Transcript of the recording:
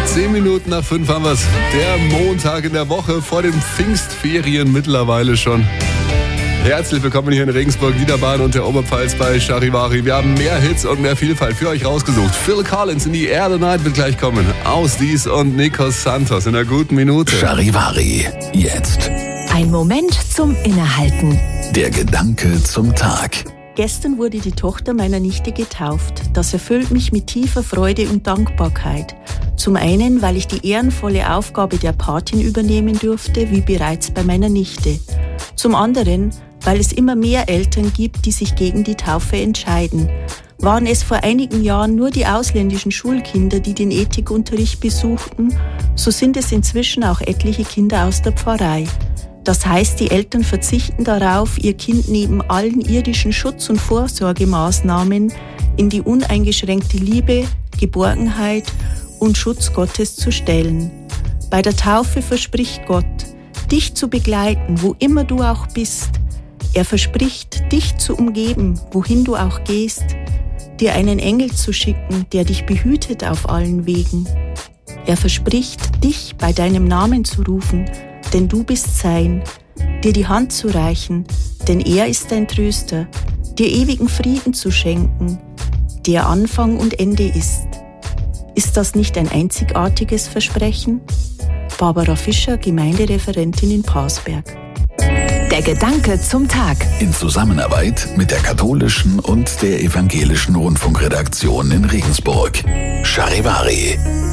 10 Minuten nach 5 haben wir's. Der Montag in der Woche vor den Pfingstferien mittlerweile schon. Herzlich willkommen hier in Regensburg, Niederbayern und der Oberpfalz bei Charivari. Wir haben mehr Hits und mehr Vielfalt für euch rausgesucht. Phil Collins in die Air the Night wird gleich kommen. Aus Dies und Nikos Santos in einer guten Minute. Charivari, jetzt. Ein Moment zum Innehalten. Der Gedanke zum Tag. Gestern wurde die Tochter meiner Nichte getauft. Das erfüllt mich mit tiefer Freude und Dankbarkeit. Zum einen, weil ich die ehrenvolle Aufgabe der Patin übernehmen durfte, wie bereits bei meiner Nichte. Zum anderen, weil es immer mehr Eltern gibt, die sich gegen die Taufe entscheiden. Waren es vor einigen Jahren nur die ausländischen Schulkinder, die den Ethikunterricht besuchten, so sind es inzwischen auch etliche Kinder aus der Pfarrei. Das heißt, die Eltern verzichten darauf, ihr Kind neben allen irdischen Schutz- und Vorsorgemaßnahmen in die uneingeschränkte Liebe, Geborgenheit und Schutz Gottes zu stellen. Bei der Taufe verspricht Gott, dich zu begleiten, wo immer du auch bist. Er verspricht, dich zu umgeben, wohin du auch gehst, dir einen Engel zu schicken, der dich behütet auf allen Wegen. Er verspricht, dich bei deinem Namen zu rufen, denn du bist sein, dir die Hand zu reichen, denn er ist dein Tröster, dir ewigen Frieden zu schenken, der Anfang und Ende ist. Ist das nicht ein einzigartiges Versprechen? Barbara Fischer, Gemeindereferentin in Parsberg. Der Gedanke zum Tag. In Zusammenarbeit mit der katholischen und der evangelischen Rundfunkredaktion in Regensburg. Charivari.